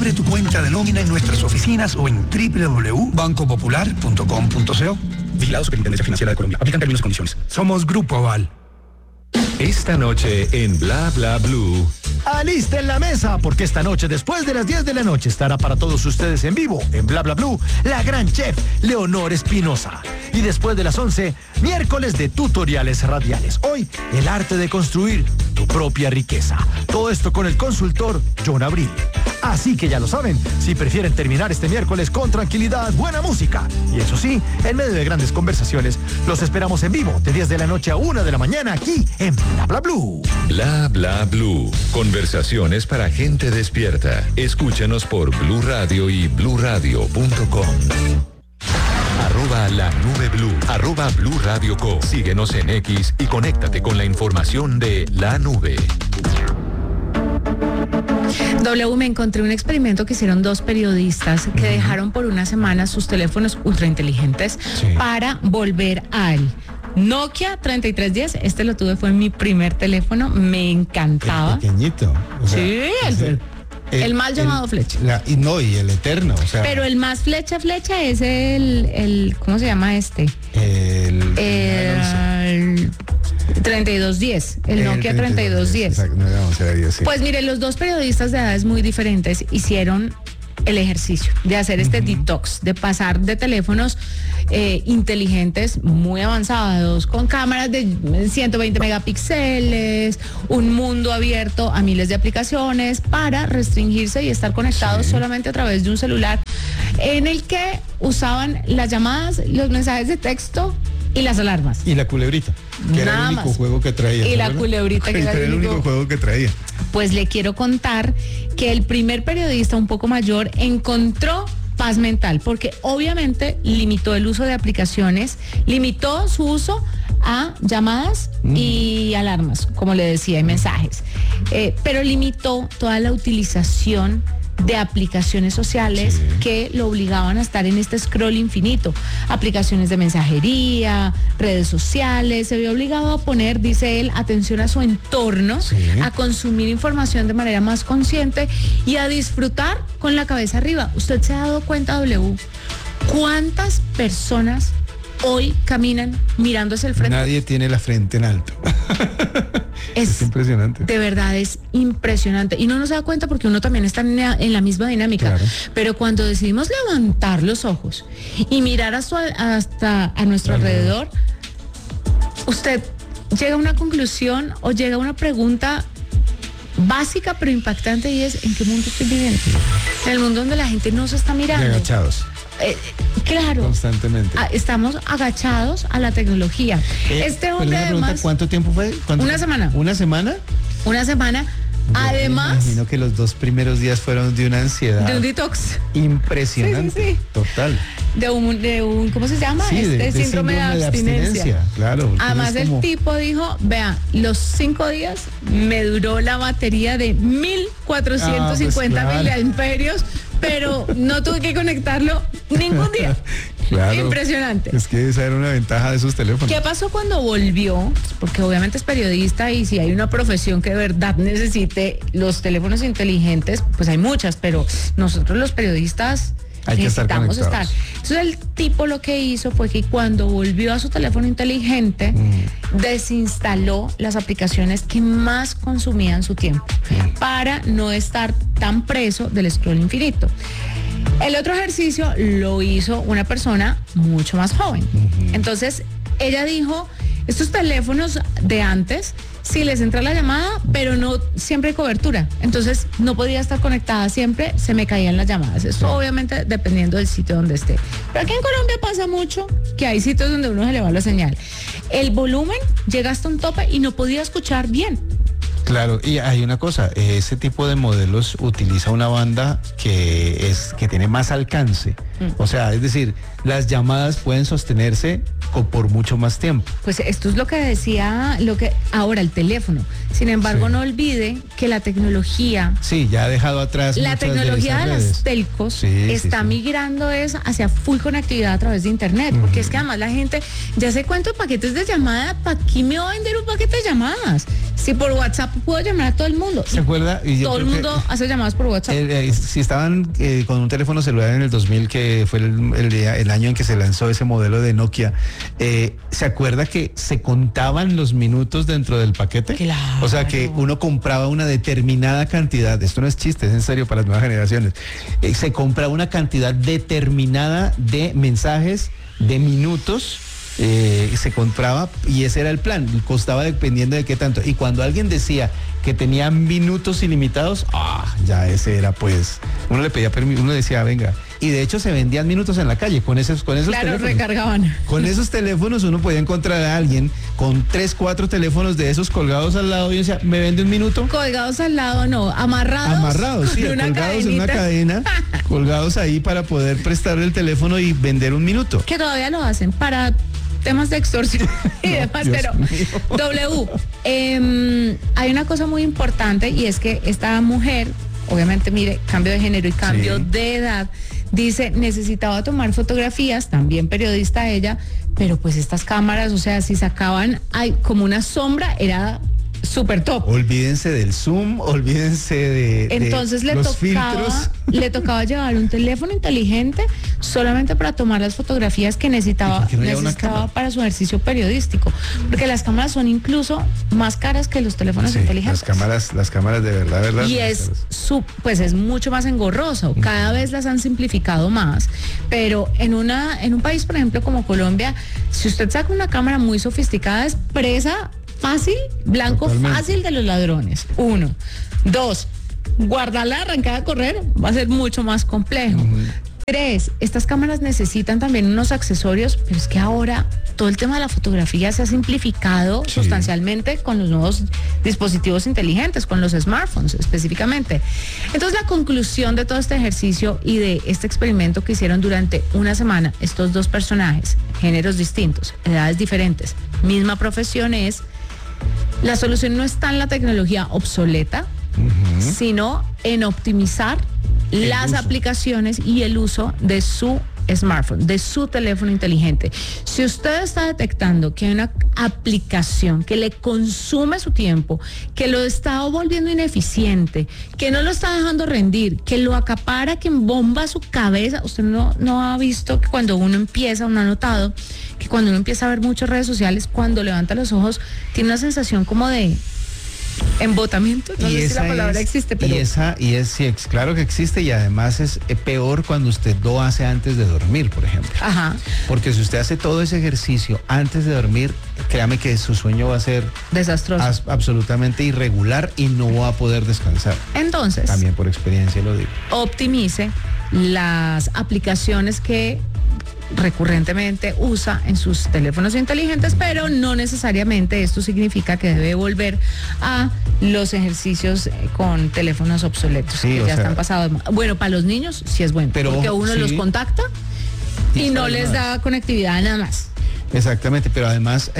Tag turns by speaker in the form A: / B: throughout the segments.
A: Abre tu cuenta de nómina en nuestras oficinas o en www.bancopopular.com.co. Vigilado Superintendencia Financiera de Colombia. Aplican términos y condiciones. Somos Grupo Aval.
B: Esta noche en Bla Bla Blue.
C: Alisten la mesa, porque esta noche, después de las 10 de la noche, estará para todos ustedes en vivo, en Bla Bla Blue, la gran chef Leonor Espinosa. Y después de las 11, miércoles de tutoriales radiales. Hoy, el arte de construir tu propia riqueza. Todo esto con el consultor John Abril. Así que ya lo saben, si prefieren terminar este miércoles con tranquilidad, buena música, y eso sí, en medio de grandes conversaciones, los esperamos en vivo de 10 de la noche a 1 de la mañana aquí en Bla Bla Blue.
B: Bla Bla Blue. Conversaciones para gente despierta. Escúchanos por Blue Radio y bluradio.com. @la nube blue, @Blue Radio Co. Síguenos en X y conéctate con la información de la nube.
D: Me encontré un experimento que hicieron 2 periodistas que dejaron por una semana sus teléfonos ultra inteligentes para volver al Nokia 3310. Este lo tuve, fue mi primer teléfono, me encantaba.
E: El pequeñito. O sea,
D: sí, el mal llamado flecha.
E: Y el eterno, o sea.
D: Pero el más flecha es el ¿cómo se llama este?
E: El
D: 3210, el Nokia 3210.
E: Exacto, sí.
D: Pues mire, los 2 periodistas de edades muy diferentes hicieron el ejercicio de hacer este detox, de pasar de teléfonos inteligentes muy avanzados, con cámaras de 120 megapíxeles, un mundo abierto a miles de aplicaciones, para restringirse y estar conectados solamente a través de un celular, en el que usaban las llamadas, los mensajes de texto y las alarmas.
E: Y la culebrita, que era el único juego que traía.
D: Y la culebrita, que era
E: el único juego que traía.
D: Pues le quiero contar que el primer periodista, un poco mayor, encontró paz mental, porque obviamente limitó el uso de aplicaciones, limitó su uso a llamadas y alarmas, como le decía, y mensajes, pero limitó toda la utilización de aplicaciones sociales que lo obligaban a estar en este scroll infinito, aplicaciones de mensajería, redes sociales. Se vio obligado a poner, dice él, atención a su entorno, a consumir información de manera más consciente y a disfrutar con la cabeza arriba. ¿Usted se ha dado cuenta, W, cuántas personas hoy caminan mirando hacia el frente?
E: Nadie tiene la frente en alto. Es impresionante.
D: De verdad, es impresionante. Y no nos da cuenta porque uno también está en la misma dinámica. Claro. Pero cuando decidimos levantar los ojos y mirar hasta a nuestro alrededor, usted llega a una conclusión o llega a una pregunta básica pero impactante, y es: ¿en qué mundo estoy viviendo? En el mundo donde la gente no se está mirando.
E: Y agachados.
D: Claro.
E: Constantemente.
D: Estamos agachados a la tecnología. Este hombre, además.
E: ¿Cuánto tiempo fue?
D: Una semana.
E: ¿Una semana?
D: Una semana. Además.
E: Me imagino que los 2 primeros días fueron de una ansiedad.
D: De un detox.
E: Impresionante. Sí. Total.
D: De un ¿cómo se llama?
E: De síndrome de abstinencia. Claro.
D: Además, el tipo dijo: vea, los 5 días me duró la batería de 1450 miliamperios, pero no tuve que conectarlo ningún día.
E: Claro.
D: Impresionante.
E: Es que esa era una ventaja de esos teléfonos.
D: ¿Qué pasó cuando volvió? Porque obviamente es periodista, y si hay una profesión que de verdad necesite los teléfonos inteligentes, pues hay muchas, pero nosotros los periodistas necesitamos estar. Entonces el tipo lo que hizo fue que cuando volvió a su teléfono inteligente, desinstaló las aplicaciones que más consumían su tiempo, para no estar tan preso del scroll infinito. El otro ejercicio lo hizo una persona mucho más joven. Entonces ella dijo: estos teléfonos de antes, sí les entra la llamada, pero no siempre hay cobertura. Entonces no podía estar conectada siempre, se me caían las llamadas. Eso obviamente dependiendo del sitio donde esté. Pero aquí en Colombia pasa mucho que hay sitios donde uno se le va la señal. El volumen llega hasta un tope y no podía escuchar bien.
E: Claro, y hay una cosa, ese tipo de modelos utiliza una banda que tiene más alcance. O sea, es decir, las llamadas pueden sostenerse por mucho más tiempo.
D: Pues esto es lo que decía, ahora el teléfono. Sin embargo, no olvide que la tecnología...
E: Sí, ya ha dejado atrás
D: la tecnología de las telcos está migrando hacia full conectividad a través de internet, porque es que además la gente ya se cuenta paquetes de llamada, ¿para qué me va a vender un paquete de llamadas? Si por WhatsApp puedo llamar a todo el mundo.
E: ¿Se acuerda?
D: Todo el mundo hace llamadas por WhatsApp.
E: Si estaban con un teléfono celular en el 2000, que fue el año en que se lanzó ese modelo de Nokia, ¿se acuerda que se contaban los minutos dentro del paquete?
D: Claro.
E: O sea, que uno compraba una determinada cantidad, esto no es chiste, es en serio para las nuevas generaciones, se compraba una cantidad determinada de mensajes, de minutos, se compraba y ese era el plan, costaba dependiendo de qué tanto. Y cuando alguien decía que tenía minutos ilimitados, ya ese era pues, uno le pedía permiso, uno decía, venga. Y de hecho se vendían minutos en la calle con esos
D: claro,
E: teléfonos.
D: Recargaban.
E: Con esos teléfonos uno podía encontrar a alguien con 3, 4 teléfonos de esos colgados al lado y decía, ¿me vende un minuto?
D: Colgados al lado, no, amarrados.
E: Sí, colgados en una cadena, colgados ahí para poder prestarle el teléfono y vender un minuto.
D: Que todavía lo hacen para temas de extorsión y demás,
E: Dios
D: pero
E: mío.
D: hay una cosa muy importante y es que esta mujer, obviamente, mire, cambio de género y cambio de edad, dice, necesitaba tomar fotografías, también periodista ella, pero pues estas cámaras, o sea, si sacaban como una sombra, era súper top.
E: Olvídense del zoom, olvídense de
D: entonces
E: los filtros.
D: le tocaba llevar un teléfono inteligente solamente para tomar las fotografías que necesitaba para su ejercicio periodístico, porque las cámaras son incluso más caras que los teléfonos inteligentes.
E: Las cámaras de verdad.
D: Y es mucho más engorroso. Cada vez las han simplificado más, pero en un país, por ejemplo, como Colombia, si usted saca una cámara muy sofisticada, es presa fácil, blanco fácil de los ladrones. 1. 2, guardarla, arrancada a correr va a ser mucho más complejo. 3, estas cámaras necesitan también unos accesorios, pero es que ahora todo el tema de la fotografía se ha simplificado sustancialmente con los nuevos dispositivos inteligentes, con los smartphones específicamente. Entonces, la conclusión de todo este ejercicio y de este experimento que hicieron durante una semana estos dos personajes, géneros distintos, edades diferentes, misma profesión, es: la solución no está en la tecnología obsoleta, sino en optimizar las aplicaciones y el uso de su smartphone, de su teléfono inteligente. Si usted está detectando que hay una aplicación que le consume su tiempo, que lo está volviendo ineficiente, que no lo está dejando rendir, que lo acapara, que embomba su cabeza, usted no ha visto que cuando uno ha notado que cuando uno empieza a ver muchas redes sociales, cuando levanta los ojos, tiene una sensación como de embotamiento, no sé si la palabra existe, pero...
E: Claro que existe, y además es peor cuando usted lo hace antes de dormir, por ejemplo.
D: Ajá.
E: Porque si usted hace todo ese ejercicio antes de dormir, créame que su sueño va a ser
D: desastroso,
E: absolutamente irregular, y no va a poder descansar.
D: Entonces,
E: también por experiencia lo digo.
D: Optimice las aplicaciones que recurrentemente usa en sus teléfonos inteligentes, pero no necesariamente esto significa que debe volver a los ejercicios con teléfonos obsoletos, que ya están pasados. Bueno, para los niños sí es bueno, pero porque uno los contacta y no les da conectividad nada más.
E: Exactamente, pero además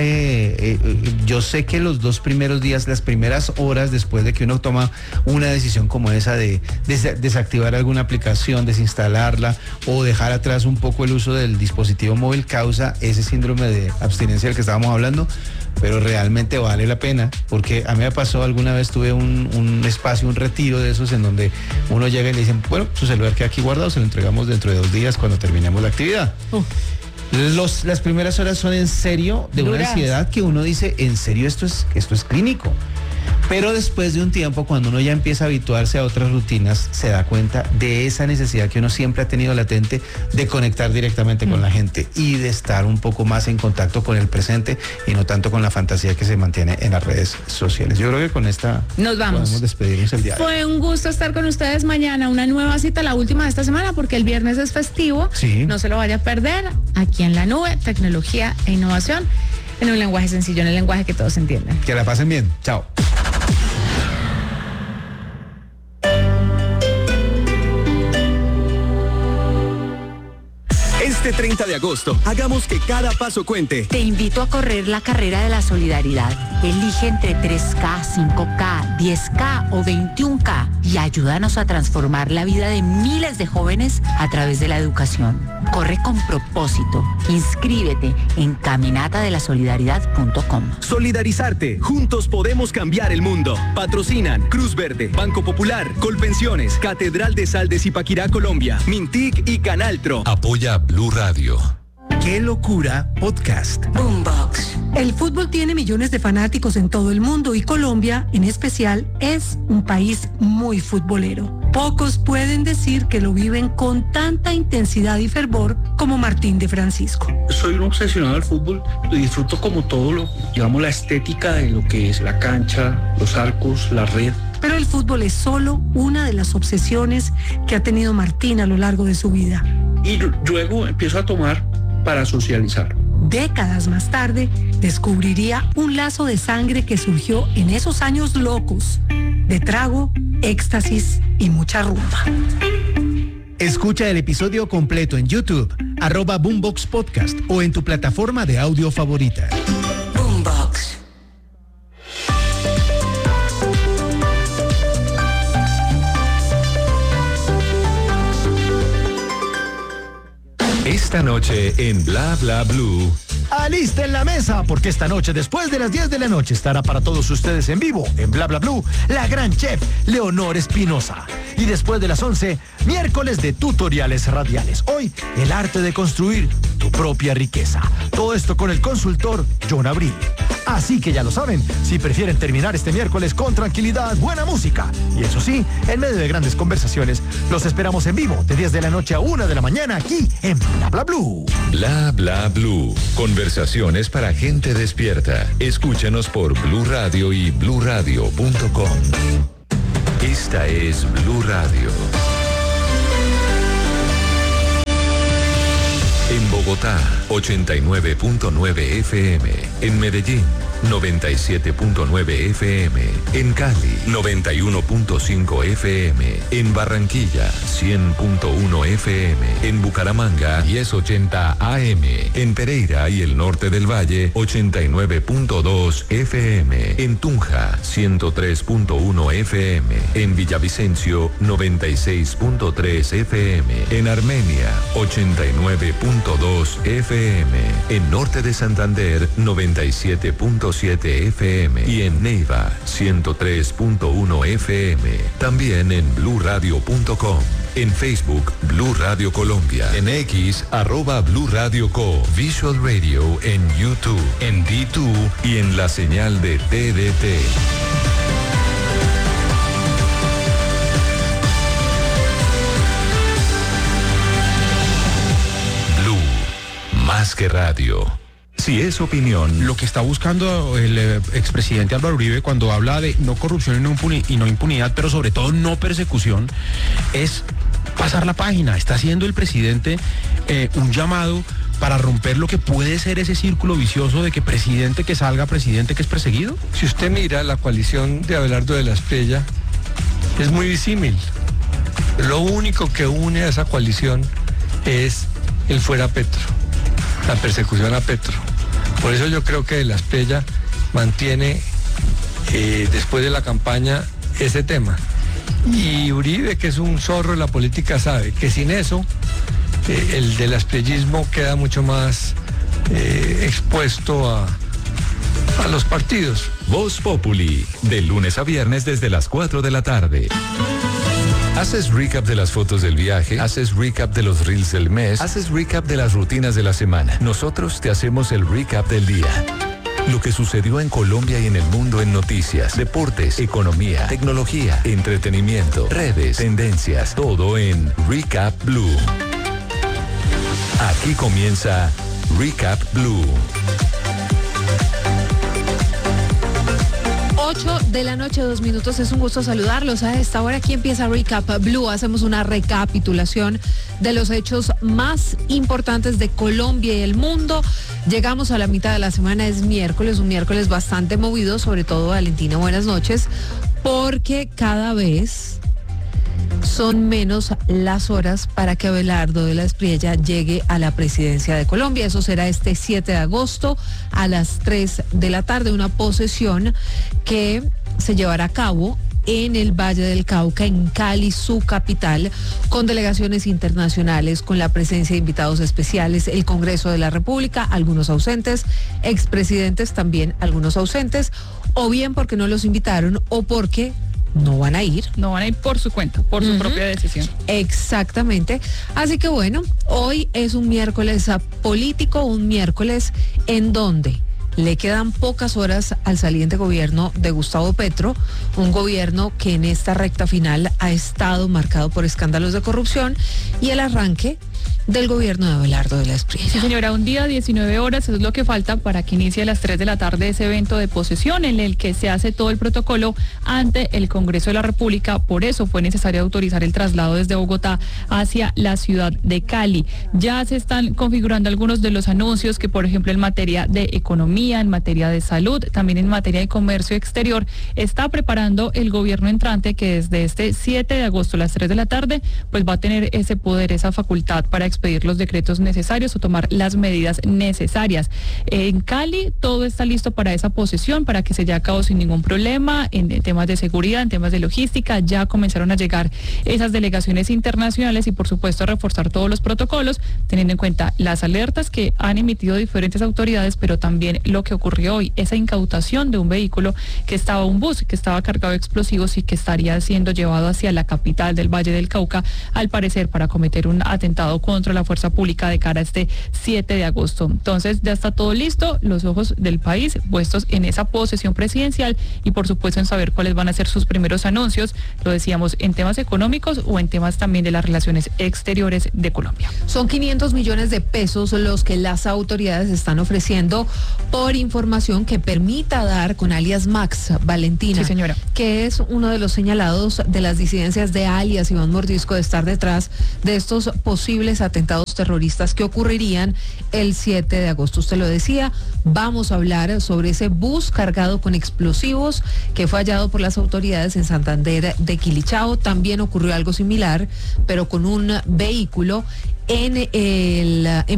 E: yo sé que los 2 primeros días, las primeras horas después de que uno toma una decisión como esa de desactivar alguna aplicación, desinstalarla o dejar atrás un poco el uso del dispositivo móvil, causa ese síndrome de abstinencia del que estábamos hablando, pero realmente vale la pena, porque a mí me pasó alguna vez, tuve un espacio, un retiro de esos en donde uno llega y le dicen, bueno, su celular queda aquí guardado, se lo entregamos dentro de 2 días cuando terminemos la actividad. Las primeras horas son en serio de una ansiedad que uno dice, en serio, esto es clínico. Pero después de un tiempo, cuando uno ya empieza a habituarse a otras rutinas, se da cuenta de esa necesidad que uno siempre ha tenido latente de conectar directamente con la gente y de estar un poco más en contacto con el presente y no tanto con la fantasía que se mantiene en las redes sociales. Yo creo que con esta
D: nos vamos.
E: Podemos despedirnos el día de hoy.
D: Fue un gusto estar con ustedes mañana, una nueva cita, la última de esta semana, porque el viernes es festivo.
E: Sí.
D: No se lo vaya a perder, aquí en La Nube, tecnología e innovación, en un lenguaje sencillo, en el lenguaje que todos entienden.
E: Que la pasen bien. Chao.
F: Este 30 de agosto, hagamos que cada paso cuente.
G: Te invito a correr la carrera de la solidaridad. Elige entre 3K, 5K, 10K o 21K y ayúdanos a transformar la vida de miles de jóvenes a través de la educación. Corre con propósito. Inscríbete en caminatadelasolidaridad.com.
F: Solidarizarte. Juntos podemos cambiar el mundo. Patrocinan Cruz Verde, Banco Popular, Colpensiones, Catedral de Sal de Zipaquirá, Colombia, Mintic y Canaltro.
B: Apoya Blue Radio.
A: ¡Qué locura! Podcast.
G: Boombox.
H: El fútbol tiene millones de fanáticos en todo el mundo y Colombia, en especial, es un país muy futbolero. Pocos pueden decir que lo viven con tanta intensidad y fervor como Martín de Francisco.
I: Soy un obsesionado del fútbol, lo disfruto como todo digamos, la estética de lo que es la cancha, los arcos, la red.
H: Pero el fútbol es solo una de las obsesiones que ha tenido Martín a lo largo de su vida.
I: Y luego empiezo a tomar para socializar.
H: Décadas más tarde, descubriría un lazo de sangre que surgió en esos años locos, de trago, éxtasis y mucha rumba.
C: Escucha el episodio completo en YouTube, @Boombox Podcast o en tu plataforma de audio favorita.
G: Boombox.
B: Esta noche en Bla Bla Blue.
C: Alisten la mesa, porque esta noche, después de las 10 de la noche, estará para todos ustedes en vivo, en Bla Bla Blue, la gran chef Leonor Espinosa. Y después de las 11, miércoles de tutoriales radiales. Hoy, el arte de construir tu propia riqueza. Todo esto con el consultor John Abril. Así que ya lo saben, si prefieren terminar este miércoles con tranquilidad, buena música, y eso sí, en medio de grandes conversaciones, los esperamos en vivo de 10 de la noche a 1 de la mañana aquí en Bla Bla Blue.
B: Bla Bla Blue. Conversaciones para gente despierta. Escúchanos por Blue Radio y bluradio.com. Esta es Blue Radio. En Bogotá, 89.9 FM. En Medellín, 97.9 FM. En Cali, 91.5 FM. En Barranquilla, 100.1 FM. En Bucaramanga, 1080 AM. En Pereira y el norte del Valle, 89.2 FM. En Tunja, 103.1 FM. En Villavicencio, 96.3 FM. En Armenia, 89.2 FM. En Norte de Santander, 97.7 FM. Y en Neiva, 103.1 FM. También en bluradio.com. En Facebook, Blue Radio Colombia. En X, @Blue Radio Co. Visual Radio en YouTube, en D2 y en la señal de TDT. Más que radio. Si es opinión.
A: Lo que está buscando el expresidente Álvaro Uribe cuando habla de no corrupción y no impunidad, pero sobre todo no persecución, es pasar la página. Está haciendo el presidente un llamado para romper lo que puede ser ese círculo vicioso de que presidente que salga, presidente que es perseguido.
J: Si usted mira la coalición de Abelardo de la Espriella, es muy disímil. Lo único que une a esa coalición es el fuera Petro, la persecución a Petro. Por eso yo creo que de la Espriella mantiene después de la campaña ese tema. Y Uribe, que es un zorro de la política, sabe que sin eso el del espriellismo queda mucho más expuesto a los partidos.
B: Voz Populi, de lunes a viernes desde las 4 de la tarde. Haces recap de las fotos del viaje, haces recap de los reels del mes, haces recap de las rutinas de la semana. Nosotros te hacemos el recap del día. Lo que sucedió en Colombia y en el mundo en noticias, deportes, economía, tecnología, entretenimiento, redes, tendencias, todo en Recap Blue. Aquí comienza Recap Blue.
D: 8 de la noche, 2 minutos. Es un gusto saludarlos. A esta hora aquí empieza Recap Blue. Hacemos una recapitulación de los hechos más importantes de Colombia y el mundo. Llegamos a la mitad de la semana, es miércoles, un miércoles bastante movido, sobre todo, Valentina, buenas noches, porque cada vez
H: son menos las horas para que Abelardo de la Espriella llegue a la presidencia de Colombia. Eso será este 7 de agosto a las 3 de la tarde, una posesión que se llevará a cabo en el Valle del Cauca, en Cali, su capital, con delegaciones internacionales, con la presencia de invitados especiales, el Congreso de la República, algunos ausentes, expresidentes también, algunos ausentes, o bien porque no los invitaron o porque no van a ir.
K: No van a ir por su cuenta, por su propia decisión.
H: Exactamente. Así que bueno, hoy es un miércoles político, un miércoles en donde le quedan pocas horas al saliente gobierno de Gustavo Petro, un gobierno que en esta recta final ha estado marcado por escándalos de corrupción, y el arranque del gobierno de Abelardo de la Espriella.
K: Sí, señora, un día, 19 horas, eso es lo que falta para que inicie a las 3 de la tarde ese evento de posesión en el que se hace todo el protocolo ante el Congreso de la República. Por eso fue necesario autorizar el traslado desde Bogotá hacia la ciudad de Cali. Ya se están configurando algunos de los anuncios que, por ejemplo, en materia de economía, en materia de salud, también en materia de comercio exterior, está preparando el gobierno entrante, que desde este 7 de agosto a las 3 de la tarde, pues va a tener ese poder, esa facultad para expedir los decretos necesarios o tomar las medidas necesarias. En Cali todo está listo para esa posesión, para que se lleve a cabo sin ningún problema, en temas de seguridad, en temas de logística. Ya comenzaron a llegar esas delegaciones internacionales y por supuesto reforzar todos los protocolos, teniendo en cuenta las alertas que han emitido diferentes autoridades, pero también lo que ocurrió hoy, esa incautación de un vehículo que estaba, un bus que estaba cargado de explosivos y que estaría siendo llevado hacia la capital del Valle del Cauca, al parecer para cometer un atentado contra la fuerza pública de cara a este 7 de agosto. Entonces ya está todo listo, los ojos del país puestos en esa posesión presidencial y por supuesto en saber cuáles van a ser sus primeros anuncios, lo decíamos, en temas económicos o en temas también de las relaciones exteriores de Colombia.
H: Son 500 millones de pesos los que las autoridades están ofreciendo por información que permita dar con alias Max, Valentina,
K: sí, señora,
H: que es uno de los señalados de las disidencias de alias Iván Mordisco de estar detrás de estos posibles atentados terroristas que ocurrirían el 7 de agosto. Usted lo decía, vamos a hablar sobre ese bus cargado con explosivos que fue hallado por las autoridades en Santander de Quilichao. También ocurrió algo similar, pero con un vehículo en